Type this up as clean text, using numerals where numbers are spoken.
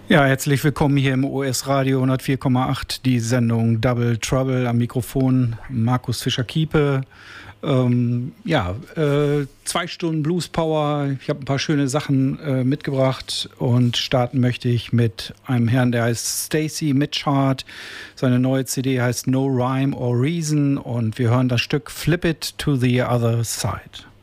Ja, herzlich willkommen hier im OS Radio 104,8, die Sendung Double Trouble. Am Mikrofon Markus Fischer-Kiepe. 2 Stunden Blues Power. Ich habe ein paar schöne Sachen mitgebracht und starten möchte ich mit einem Herrn, der heißt Stacy Mitchard. Seine neue CD heißt No Rhyme or Reason und wir hören das Stück Flip It to the Other Side.